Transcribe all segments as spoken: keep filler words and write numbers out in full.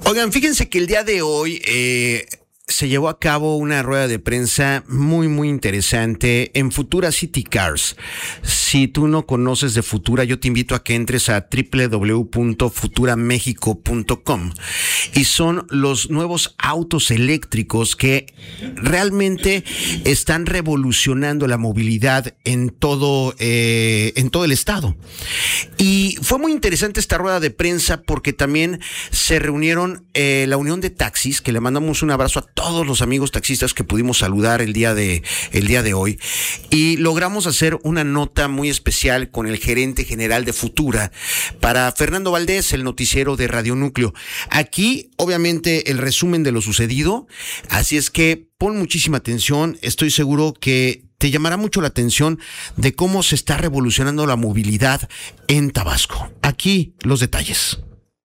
Oigan, fíjense que el día de hoy eh, se llevó a cabo una rueda de prensa muy, muy interesante en Futura City Cars. Si tú no conoces de Futura, yo te invito a que entres a doble u doble u doble u punto futura mexico punto com y son los nuevos autos eléctricos que realmente están revolucionando la movilidad en todo, eh, en todo el estado. Y fue muy interesante esta rueda de prensa porque también se reunieron eh, la Unión de Taxis, que le mandamos un abrazo a todos los amigos taxistas que pudimos saludar el día de el día de hoy, y logramos hacer una nota muy especial con el gerente general de Futura para Fernando Valdés, el noticiero de Radio Núcleo. Aquí, obviamente, el resumen de lo sucedido, así es que pon muchísima atención. Estoy seguro que te llamará mucho la atención de cómo se está revolucionando la movilidad en Tabasco. Aquí los detalles.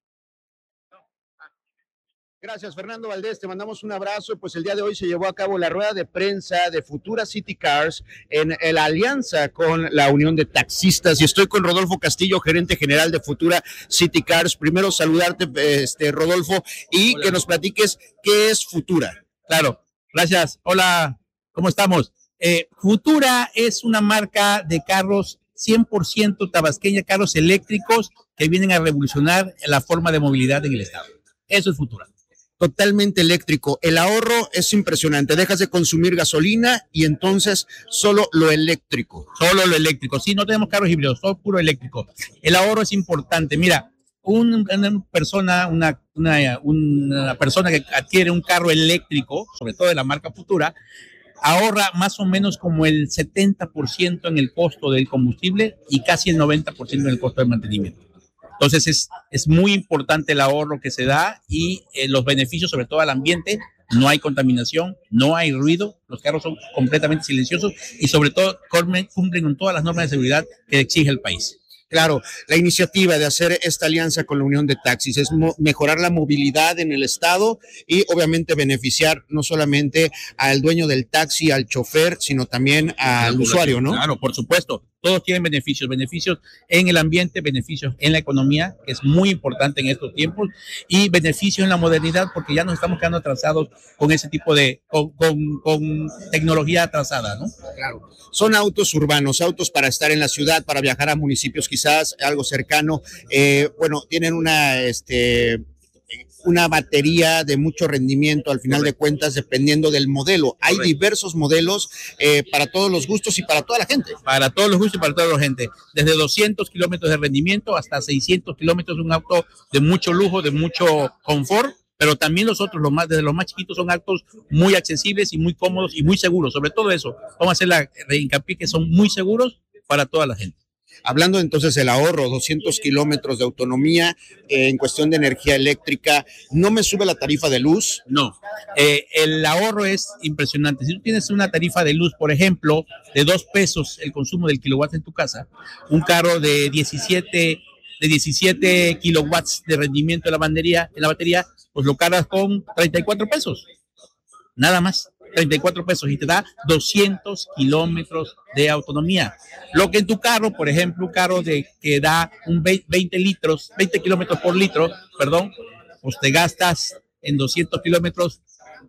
Gracias, Fernando Valdés, te mandamos un abrazo. Pues el día de hoy se llevó a cabo la rueda de prensa de Futura City Cars en la alianza con la Unión de Taxistas, y estoy con Rodolfo Castillo, gerente general de Futura City Cars. Primero saludarte, este Rodolfo, y Hola. Que nos platiques qué es Futura. Claro, gracias. Hola, ¿cómo estamos? Eh, Futura es una marca de carros cien por ciento tabasqueña, carros eléctricos que vienen a revolucionar la forma de movilidad en el estado. Eso es Futura. Totalmente eléctrico. El ahorro es impresionante. Dejas de consumir gasolina y entonces solo lo eléctrico. Solo lo eléctrico. Sí, no tenemos carros híbridos, todo puro eléctrico. El ahorro es importante. Mira, un, una persona, una, una, una persona que adquiere un carro eléctrico, sobre todo de la marca Futura, ahorra más o menos como el setenta por ciento en el costo del combustible y casi el noventa por ciento en el costo del mantenimiento. Entonces es, es muy importante el ahorro que se da y eh, los beneficios, sobre todo al ambiente. No hay contaminación, no hay ruido, los carros son completamente silenciosos y sobre todo cumplen con todas las normas de seguridad que exige el país. Claro, la iniciativa de hacer esta alianza con la Unión de Taxis es mo- mejorar la movilidad en el estado y obviamente beneficiar no solamente al dueño del taxi, al chofer, sino también al usuario, ¿no? Claro, por supuesto. Todos tienen beneficios, beneficios en el ambiente, beneficios en la economía, que es muy importante en estos tiempos, y beneficios en la modernidad, porque ya nos estamos quedando atrasados con ese tipo de, con, con, con tecnología atrasada, ¿no? Claro. Son autos urbanos, autos para estar en la ciudad, para viajar a municipios quizás algo cercano. Eh, bueno, tienen una, este... una batería de mucho rendimiento al final Correcto. De cuentas, dependiendo del modelo. Hay Correcto. Diversos modelos eh, para todos los gustos y para toda la gente. Para todos los gustos y para toda la gente. Desde doscientos kilómetros de rendimiento hasta seiscientos kilómetros, un auto de mucho lujo, de mucho confort, pero también los otros, los más, desde los más chiquitos, son autos muy accesibles y muy cómodos y muy seguros. Sobre todo eso, vamos a hacer la hincapié que son muy seguros para toda la gente. Hablando entonces del ahorro, doscientos kilómetros de autonomía eh, en cuestión de energía eléctrica, ¿no me sube la tarifa de luz? No, eh, el ahorro es impresionante. Si tú tienes una tarifa de luz, por ejemplo, de dos pesos el consumo del kilowatt en tu casa, un carro de diecisiete, de diecisiete kilowatts de rendimiento de la batería, en la batería, pues lo cargas con treinta y cuatro pesos, nada más. treinta y cuatro pesos y te da doscientos kilómetros de autonomía. Lo que en tu carro, por ejemplo, un carro de, que da un veinte litros, veinte kilómetros por litro, perdón, pues te gastas en doscientos kilómetros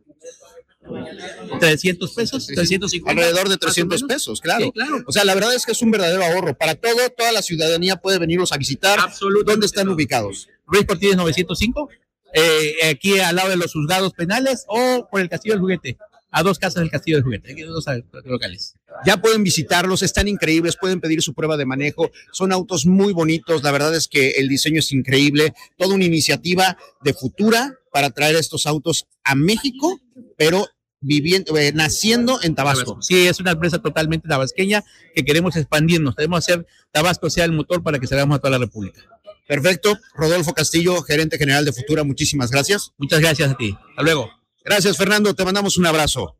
trescientos pesos, trescientos cincuenta. Alrededor de trescientos pesos, claro. Sí, claro. O sea, la verdad es que es un verdadero ahorro. Para todo, toda la ciudadanía puede venirlos a visitar. Absolutamente. ¿Dónde están ubicados? Ruiz Cortines novecientos cinco, eh, aquí al lado de los juzgados penales o por el Castillo del Juguete. A dos casas del Castillo del Juguete, aquí dos locales. Ya pueden visitarlos, están increíbles, pueden pedir su prueba de manejo, son autos muy bonitos, la verdad es que el diseño es increíble, toda una iniciativa de Futura para traer estos autos a México, pero viviendo, eh, naciendo en Tabasco. Sí, es una empresa totalmente tabasqueña que queremos expandirnos, queremos hacer Tabasco sea el motor para que salgamos a toda la República. Perfecto, Rodolfo Castillo, gerente general de Futura, muchísimas gracias. Muchas gracias a ti, hasta luego. Gracias, Fernando, te mandamos un abrazo.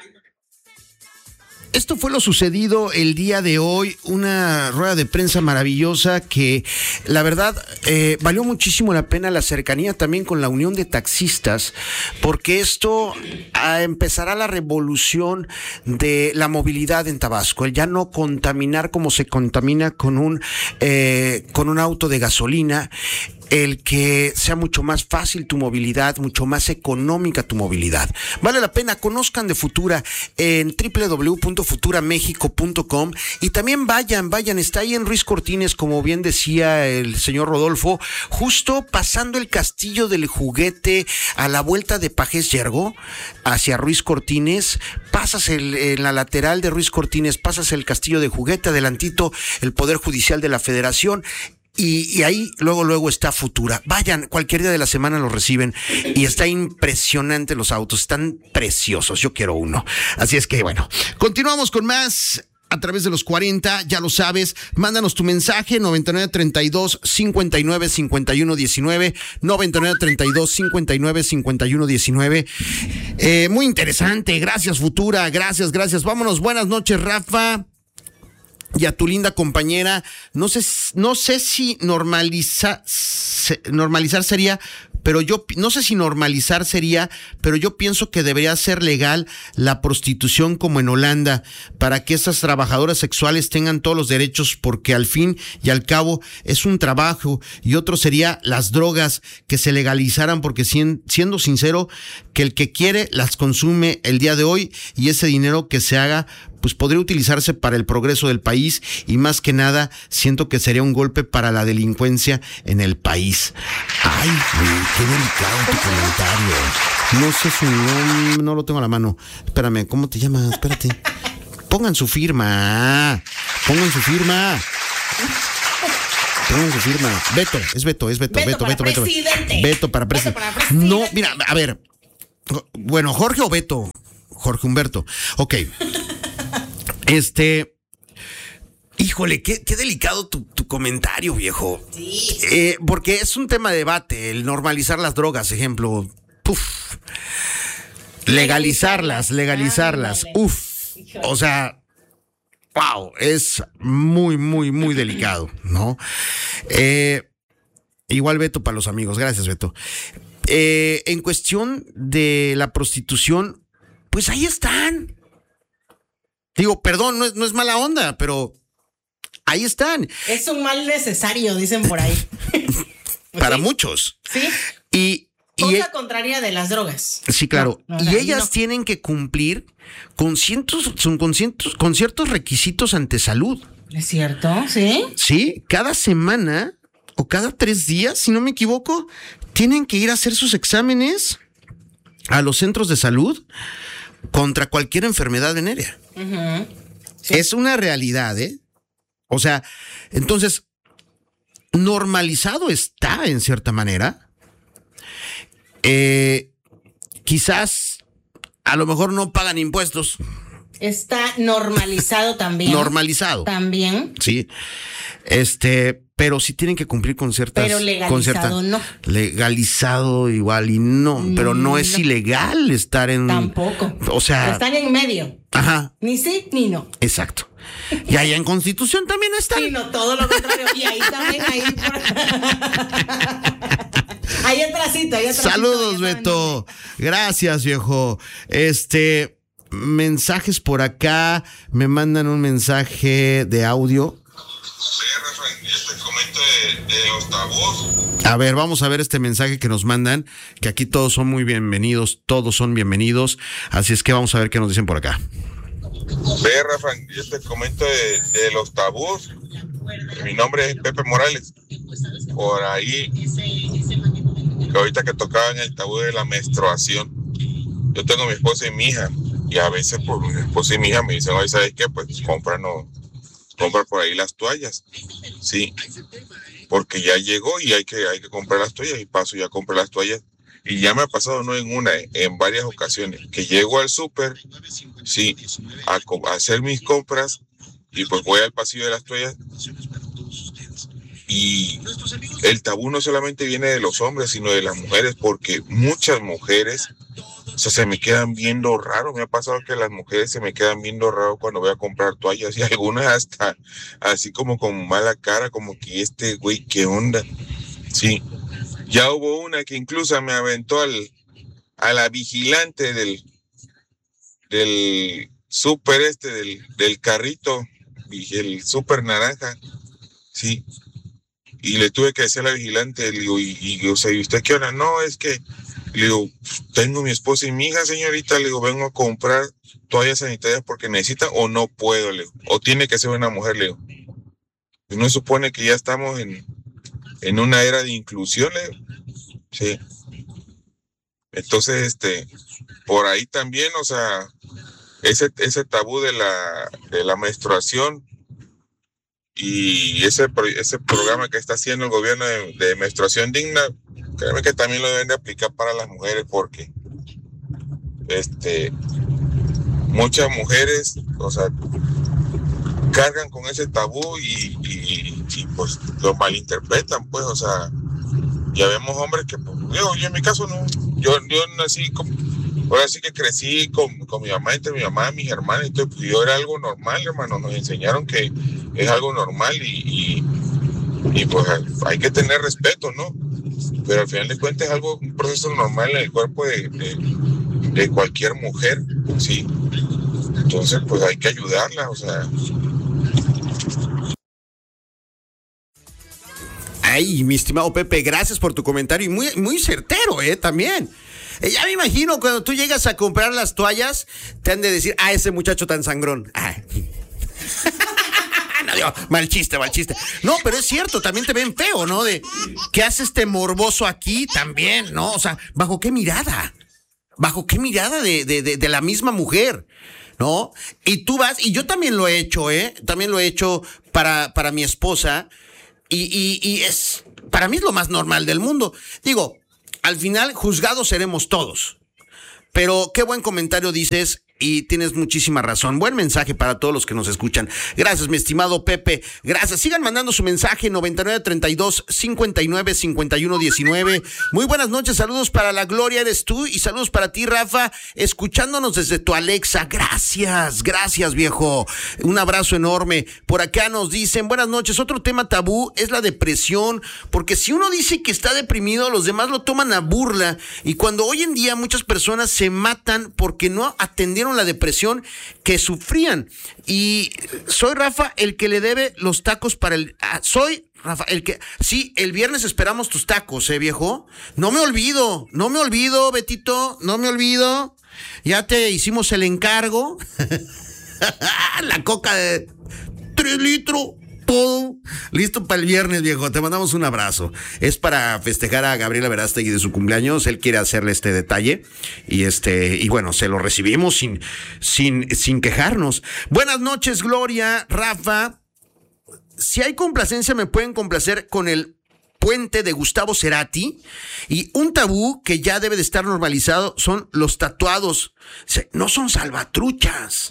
Esto fue lo sucedido el día de hoy, una rueda de prensa maravillosa que la verdad eh, valió muchísimo la pena la cercanía también con la Unión de Taxistas, porque esto ah, empezará la revolución de la movilidad en Tabasco, el ya no contaminar como se contamina con un, eh, con un auto de gasolina. el que sea mucho más fácil tu movilidad, mucho más económica tu movilidad. Vale la pena, conozcan de Futura en doble u doble u doble u punto futura méxico punto com y también vayan, vayan, está ahí en Ruiz Cortines, como bien decía el señor Rodolfo, justo pasando el Castillo del Juguete a la vuelta de Pajés Yergo, hacia Ruiz Cortines, pasas el, en la lateral de Ruiz Cortines, pasas el Castillo de Juguete, adelantito el Poder Judicial de la Federación. Y, y ahí luego, luego está Futura. Vayan, cualquier día de la semana los reciben y está impresionante los autos, están preciosos, yo quiero uno. Así es que bueno, continuamos con más a través de los cuarenta, ya lo sabes, mándanos tu mensaje noventa y nueve treinta y dos cincuenta y nueve cincuenta y uno diecinueve, noventa y nueve treinta y dos cincuenta y nueve cincuenta y uno diecinueve. Eh, muy interesante, gracias Futura, gracias, gracias. Vámonos, buenas noches Rafa. Y a tu linda compañera, no sé, no sé si normaliza, se, normalizar sería, pero yo, no sé si normalizar sería, pero yo pienso que debería ser legal la prostitución como en Holanda, para que esas trabajadoras sexuales tengan todos los derechos, porque al fin y al cabo es un trabajo. Y otro sería las drogas, que se legalizaran, porque siendo sincero, que el que quiere las consume el día de hoy, y ese dinero que se haga pues podría utilizarse para el progreso del país y más que nada siento que sería un golpe para la delincuencia en el país. Ay, güey, qué delicado tu comentario. No sé su nombre, no lo tengo a la mano. Espérame, ¿cómo te llamas? Espérate. Pongan su firma. Pongan su firma. Pongan su firma. Beto, es Beto, es Beto, Beto, Beto, Beto. Beto, Beto para presidente. No, mira, a ver. Bueno, Jorge o Beto. Jorge Humberto. Ok. Este, híjole, qué, qué delicado tu, tu comentario, viejo. Sí. Eh, porque es un tema de debate, el normalizar las drogas, ejemplo. Puf. Legalizarlas, legalizarlas. Uf. O sea, wow, es muy, muy, muy delicado, ¿no? Eh, igual Beto para los amigos, gracias Beto. Eh, en cuestión de la prostitución, pues ahí están. Digo, perdón, no es, no es mala onda, pero ahí están. Es un mal necesario, dicen por ahí. Para ¿sí? Muchos. Sí. Y, Cosa y contraria de las drogas. Sí, claro. No, no, y no, ellas no. tienen que cumplir con, cientos, son con, cientos, con ciertos requisitos ante salud. ¿Es cierto? Sí. Sí, cada semana o cada tres días, si no me equivoco, tienen que ir a hacer sus exámenes a los centros de salud contra cualquier enfermedad venérea. Uh-huh. Sí. Es una realidad, ¿eh? O sea, entonces, normalizado está en cierta manera. Eh, quizás a lo mejor no pagan impuestos. Está normalizado también. Normalizado. También. Sí. Este, pero sí tienen que cumplir con ciertas. Pero legalizado con cierta, no. Legalizado igual y no, mm, pero no es no. ilegal estar en. Tampoco. O sea. Están en medio. Ajá. Ni sí ni no. Exacto. Y ahí en Constitución también están. Sí, no, todo lo contrario. Y ahí también, ahí por... Ahí atrásito, ahí atrásito. Saludos, Beto. Gracias, viejo. Este, mensajes por acá. Me mandan un mensaje de audio. Sí, Rafa, yo te comento de, de los tabús. A ver, vamos a ver este mensaje que nos mandan, que aquí todos son muy bienvenidos, todos son bienvenidos. Así es que vamos a ver qué nos dicen por acá. Ve, Rafa, yo te comento de, de los tabús. Mi nombre es Pepe Morales. Por ahí, que ahorita que tocaban el tabú de la menstruación, yo tengo mi esposa y mi hija, y a veces por mi esposa y mi hija me dicen, oye, ¿sabes qué? Pues cómpranos, compra por ahí las toallas. Sí, porque ya llegó y hay que, hay que comprar las toallas, y paso ya compré las toallas. Y ya me ha pasado no en una, en varias ocasiones, que llego al súper, sí, a, a hacer mis compras, y pues voy al pasillo de las toallas, y el tabú no solamente viene de los hombres, sino de las mujeres, porque muchas mujeres, o sea, se me quedan viendo raro. Me ha pasado que las mujeres se me quedan viendo raro cuando voy a comprar toallas, y algunas hasta así como con mala cara, como que este güey, ¿qué onda? Sí. Ya hubo una que incluso me aventó al, a la vigilante del, del súper este, del, del carrito, el súper naranja, sí. y le tuve que decir a la vigilante, le digo, y, y o sea, ¿y usted qué hora? No, es que, le digo, tengo mi esposa y mi hija, señorita, le digo, vengo a comprar toallas sanitarias porque necesita o no puedo, le digo, o tiene que ser una mujer, le digo. No se supone que ya estamos en, en una era de inclusión, le digo. Sí. Entonces, este, por ahí también, o sea, ese, ese tabú de la, de la menstruación y ese, ese programa que está haciendo el gobierno de, de menstruación digna, créeme que también lo deben de aplicar para las mujeres, porque este, muchas mujeres, o sea, cargan con ese tabú y, y, y pues lo malinterpretan, pues, o sea, ya vemos hombres que, pues, yo, yo en mi caso no, yo, yo nací con, ahora sí que crecí con, con mi mamá, entre mi mamá y mis hermanas, entonces pues, yo era algo normal, hermano, nos enseñaron que es algo normal y, y, y pues hay que tener respeto, ¿no? Pero al final de cuentas es algo, un proceso normal en el cuerpo de, de, de cualquier mujer, sí. Entonces pues hay que ayudarla, o sea. Ay, mi estimado Pepe, gracias por tu comentario y muy, muy certero, ¿eh? También. Eh, ya me imagino cuando tú llegas a comprar las toallas, te han de decir, ah, ese muchacho tan sangrón. Ay. No, digo, mal chiste, mal chiste. No, pero es cierto, también te ven feo, ¿no? De, ¿qué hace este morboso aquí? También, ¿no? O sea, ¿bajo qué mirada? ¿Bajo qué mirada de, de, de, de la misma mujer? ¿No? Y tú vas, y yo también lo he hecho, ¿eh? También lo he hecho para, para mi esposa. Y, y, y es, para mí es lo más normal del mundo. Digo, al final juzgados seremos todos. Pero qué buen comentario dices y tienes muchísima razón. Buen mensaje para todos los que nos escuchan. Gracias, mi estimado Pepe. Gracias. Sigan mandando su mensaje noventa y nueve treinta y dos cincuenta y nueve cincuenta y uno diecinueve. Muy buenas noches. Saludos para la Gloria, eres tú. Y saludos para ti, Rafa, escuchándonos desde tu Alexa. Gracias, gracias, viejo. Un abrazo enorme. Por acá nos dicen, buenas noches. Otro tema tabú es la depresión, porque si uno dice que está deprimido, los demás lo toman a burla. Y cuando hoy en día muchas personas se matan porque no atendieron la depresión que sufrían. Y soy Rafa el que le debe los tacos para el... Ah, soy Rafa el que... Sí, el viernes esperamos tus tacos, ¿eh, viejo? No me olvido, no me olvido, Betito, no me olvido. Ya te hicimos el encargo. La coca de tres litros. Todo listo para el viernes, viejo. Te mandamos un abrazo. Es para festejar a Gabriela Verástegui de su cumpleaños. Él quiere hacerle este detalle y este y bueno, se lo recibimos sin sin sin quejarnos. Buenas noches, Gloria, Rafa. Si hay complacencia, me pueden complacer con el Puente de Gustavo Cerati. Y un tabú que ya debe de estar normalizado son los tatuados. No son salvatruchas.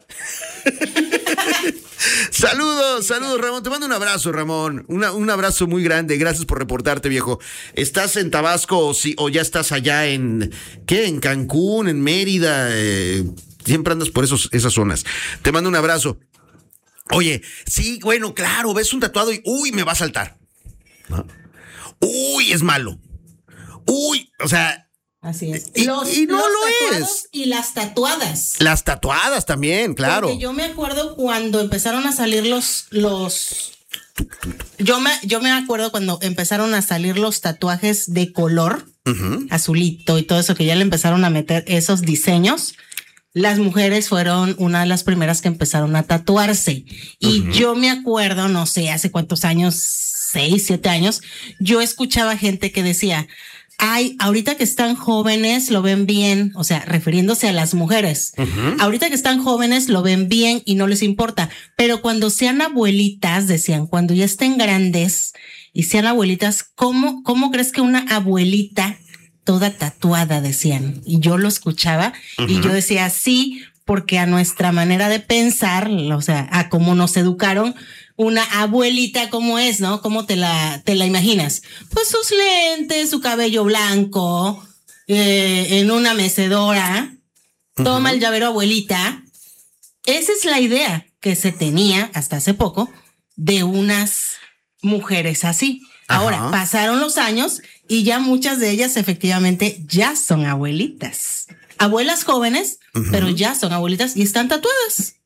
Saludos, saludos, Ramón. Te mando un abrazo, Ramón. Una, un abrazo muy grande. Gracias por reportarte, viejo. ¿Estás en Tabasco o, si, o ya estás allá en, ¿qué? En Cancún, en Mérida. Eh, siempre andas por esos, esas zonas. Te mando un abrazo. Oye, sí, bueno, claro, ves un tatuado y, uy, me va a saltar. ¿No? Uy, es malo. Uy, o sea... Así es. Y, los, y no los lo es. Y las tatuadas. Las tatuadas también, claro. Porque yo me acuerdo cuando empezaron a salir los, los, yo me, yo me acuerdo cuando empezaron a salir los tatuajes de color, uh-huh. azulito y todo eso, que ya le empezaron a meter esos diseños. Las mujeres fueron una de las primeras que empezaron a tatuarse. Y uh-huh. yo me acuerdo, no sé, hace cuántos años, seis, siete años, yo escuchaba gente que decía, ay, ahorita que están jóvenes lo ven bien, o sea, refiriéndose a las mujeres. Uh-huh. Ahorita que están jóvenes lo ven bien y no les importa, pero cuando sean abuelitas, decían, cuando ya estén grandes y sean abuelitas, ¿cómo, cómo crees que una abuelita toda tatuada, decían? Y yo lo escuchaba uh-huh. y yo decía, sí, porque a nuestra manera de pensar, o sea, a cómo nos educaron, una abuelita como es, ¿no? ¿Cómo te la, te la imaginas? Pues sus lentes, su cabello blanco, eh, en una mecedora, uh-huh. toma el llavero abuelita. Esa es la idea que se tenía hasta hace poco de unas mujeres así. Ajá. Ahora, pasaron los años y ya muchas de ellas efectivamente ya son abuelitas. Abuelas jóvenes, uh-huh. pero ya son abuelitas y están tatuadas.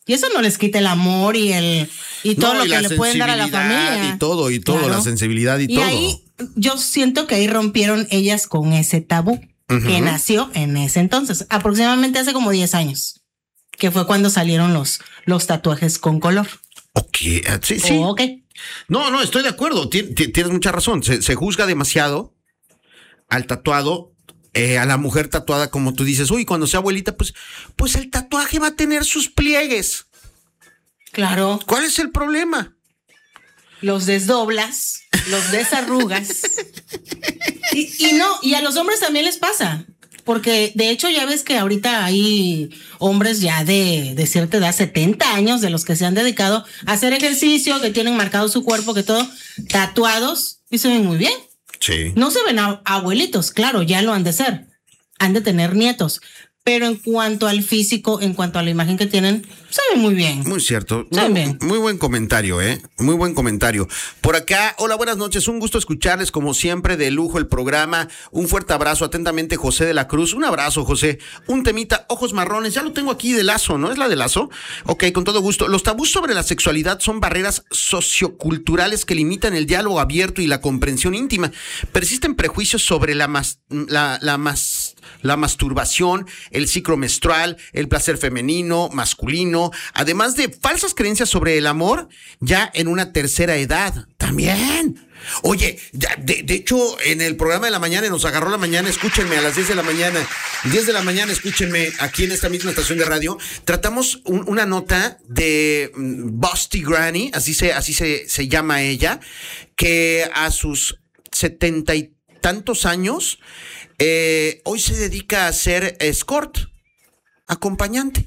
Y eso no les quita el amor y el y todo No, lo y que la le pueden dar a la sensibilidad familia. Y todo, y todo, Claro. la sensibilidad y, Y todo. ahí yo siento que ahí rompieron ellas con ese tabú Ujú. que nació en ese entonces, aproximadamente hace como diez años, que fue cuando salieron los, los tatuajes con color. Ok, ah, sí, sí. Oh, ok. No, no, estoy de acuerdo. Tien- ti- Tienes mucha razón. Se, se juzga demasiado al tatuado, eh, a la mujer tatuada, como tú dices. Uy, cuando sea abuelita, pues, pues el tatuaje va a tener sus pliegues. Claro, ¿Cuál es el problema? los desdoblas, los desarrugas. y, y no, y a los hombres también les pasa. Porque de hecho ya ves que ahorita hay hombres ya de, de cierta edad, setenta años, de los que se han dedicado a hacer ejercicio, que tienen marcado su cuerpo, que todo, tatuados, y se ven muy bien. Sí. No se ven a- abuelitos, claro, ya lo han de ser. Han de tener nietos. Pero en cuanto al físico, en cuanto a la imagen que tienen, se ven muy bien. Muy cierto. Sí, Muy, bien. muy buen comentario, ¿eh? Muy buen comentario. Por acá, hola, buenas noches. Un gusto escucharles, como siempre, de lujo el programa. Un fuerte abrazo. Atentamente, José de la Cruz. Un abrazo, José. Un temita, ojos marrones. Ya lo tengo aquí de Lazo, ¿no? ¿Es la de Lazo? Ok, con todo gusto. Los tabús sobre la sexualidad son barreras socioculturales que limitan el diálogo abierto y la comprensión íntima. Persisten prejuicios sobre la, mas, la, la, mas, la masturbación, el ciclo menstrual, el placer femenino, masculino, además de falsas creencias sobre el amor ya en una tercera edad. También. Oye, ya, de, de hecho, en el programa de la mañana, nos agarró la mañana, escúchenme, a las diez de la mañana, diez de la mañana, escúchenme, aquí en esta misma estación de radio, tratamos un, una nota de mm, Busty Granny, así se, así se, se llama ella, que a sus setenta y tantos años, eh, hoy se dedica a ser escort, acompañante.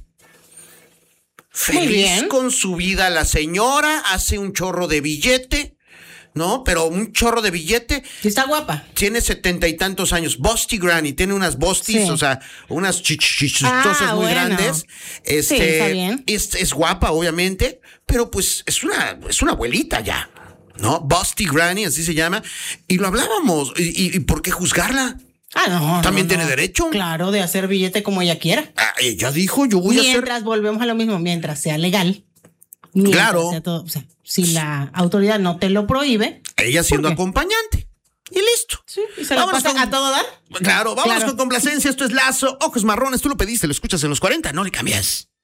Muy Feliz bien. con su vida la señora, hace un chorro de billete, ¿no? Pero un chorro de billete. Sí, está guapa. Tiene setenta y tantos años. Busty Granny, tiene unas busties, Sí. o sea, unas chichistosas Ah, muy bueno. grandes. Este, Sí, está bien. Es, es guapa, obviamente, pero pues es una, es una abuelita ya, ¿no? Busty Granny, así se llama. Y lo hablábamos. ¿Y, y, y por qué juzgarla? Ah, no. ¿También no, tiene no. derecho? Claro, de hacer billete como ella quiera. Ah, ella dijo, yo voy a hacer... Mientras volvemos a lo mismo, mientras sea legal. Mientras Claro. sea todo, o sea, si la autoridad no te lo prohíbe. Ella siendo ¿Por qué? acompañante. Y listo. Sí, y se la Vámonos pasa con- a todo dar. Claro, vámonos Claro. con complacencia. Esto es Lazo, Ojos Marrones. Tú lo pediste, lo escuchas en los cuarenta, no le cambias.